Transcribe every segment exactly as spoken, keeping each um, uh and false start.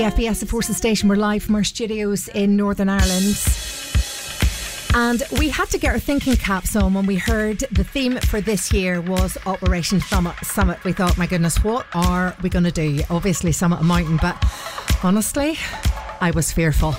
F B S, of course, the station. We're live from our studios in Northern Ireland. And we had to get our thinking caps on when we heard the theme for this year was Operation Summit. Summit. We thought, my goodness, what are we going to do? Obviously, summit a mountain, but honestly, I was fearful.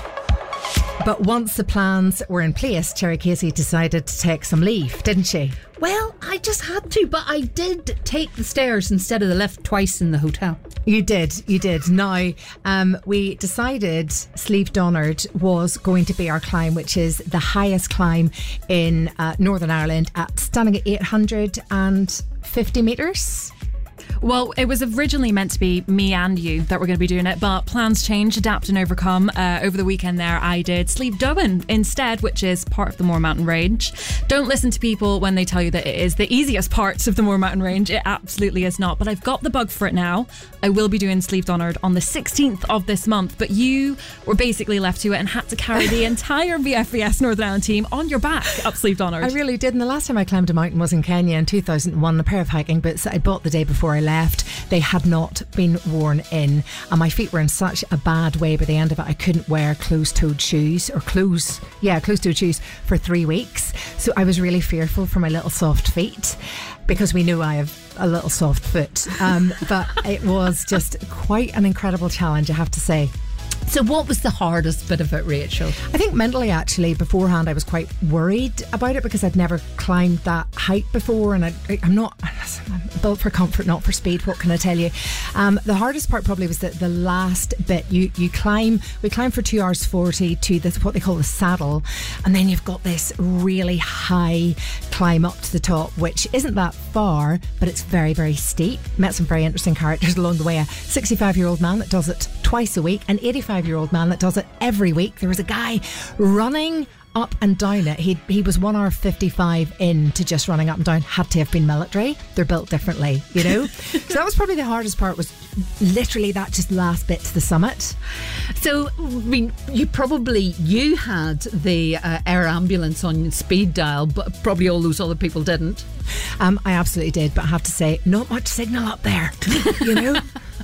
But once the plans were in place, Cherry Casey decided to take some leave, didn't she? Well, I just had to, but I did take the stairs instead of the lift twice in the hotel. You did, you did. Now, um, we decided Slieve Donard was going to be our climb, which is the highest climb in uh, Northern Ireland, at standing at eight hundred fifty metres. Well, it was originally meant to be me and you that were going to be doing it, but plans changed, adapt and overcome. Uh, over the weekend there, I did Slieve Dowen instead, which is part of the Moor Mountain Range. Don't listen to people when they tell you that it is the easiest parts of the Moor Mountain Range. It absolutely is not, but I've got the bug for it now. I will be doing Slieve Donard on the sixteenth of this month, but you were basically left to it and had to carry the entire V F B S Northern Ireland team on your back up Slieve Donard. I really did, and the last time I climbed a mountain was in Kenya in two thousand one. A pair of hiking boots that I bought the day before I left. They had not been worn in, and my feet were in such a bad way by the end of it. I couldn't wear closed-toed shoes or close, yeah, closed-toed shoes for three weeks. So I was really fearful for my little soft feet, because we know I have a little soft foot. Um, but it was just quite an incredible challenge, I have to say. So what was the hardest bit of it, Rachel? I think mentally, actually, beforehand I was quite worried about it, because I'd never climbed that height before, and I, I'm not I'm built for comfort, not for speed. What can I tell you? Um, the hardest part probably was that the last bit. You you climb, we climb for two hours forty to this, what they call the saddle, and then you've got this really high climb up to the top, which isn't that far, but it's very, very steep. Met some very interesting characters along the way. A sixty-five year old man that does it twice a week, an eighty-five year old man that does it every week. There was a guy running up and down it. He he was one hour fifty-five in to just running up and down. Had to have been military. They're built differently, you know. So that was probably the hardest part, was literally that just last bit to the summit. So, I mean, you probably, you had the uh, air ambulance on speed dial, but probably all those other people didn't. Um, I absolutely did, but I have to say, not much signal up there, you know.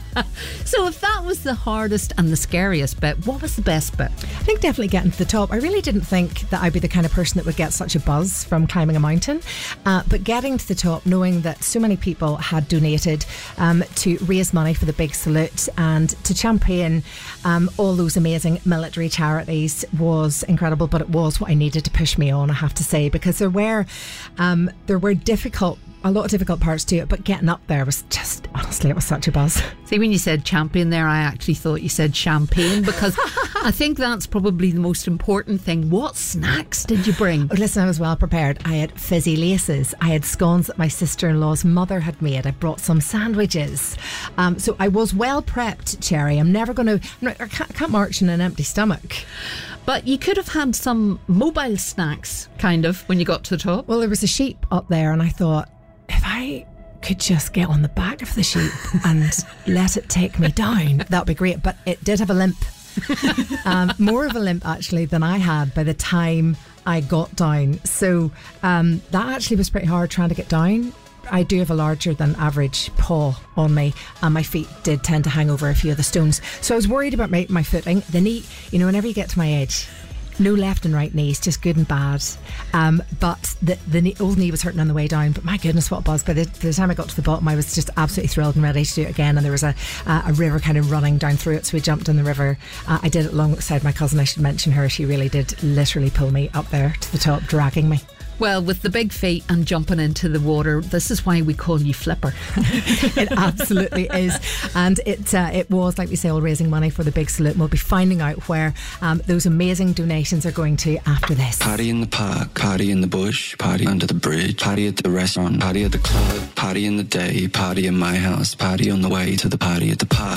So if that was the hardest and the scariest bit, what was the best bit? I think definitely getting to the top. I really didn't think that I'd be the kind of person that would get such a buzz from climbing a mountain, uh, but getting to the top, knowing that so many people had donated um, to raise money for the Big Salute and to champion um, all those amazing military charities was incredible. But it was what I needed to push me on, I have to say, because there were um, there were difficult a lot of difficult parts to it, but getting up there was just, honestly, it was such a buzz. See, when you said champion there, I actually thought you said champagne, because I think that's probably the most important thing. What snacks did you bring? Oh, listen, I was well prepared. I had fizzy laces. I had scones that my sister-in-law's mother had made. I brought some sandwiches. Um, so I was well prepped, Cherry. I'm never going to, I can't, I can't march in an empty stomach. But you could have had some mobile snacks, kind of, when you got to the top. Well, there was a sheep up there, and I thought, if I could just get on the back of the sheep and let it take me down, that would be great. But it did have a limp. um, more of a limp, actually, than I had by the time I got down. So um, that actually was pretty hard trying to get down. I do have a larger than average paw on me, and my feet did tend to hang over a few of the stones. So I was worried about my, my footing. The knee, you know, whenever you get to my age, no left and right knees, just good and bad. Um, but the, the knee, old knee was hurting on the way down. But my goodness, what a buzz. By the, by the time I got to the bottom, I was just absolutely thrilled and ready to do it again. And there was a, uh, a river kind of running down through it. So we jumped in the river. Uh, I did it alongside my cousin. I should mention her. She really did literally pull me up there to the top, dragging me. Well, with the big feet and jumping into the water, this is why we call you Flipper. It absolutely is. And it uh, it was, like we say, all raising money for the Big Salute. We'll be finding out where um, those amazing donations are going to after this. Party in the park, party in the bush, party under the bridge, party at the restaurant, party at the club, party in the day, party in my house, party on the way to the party at the park.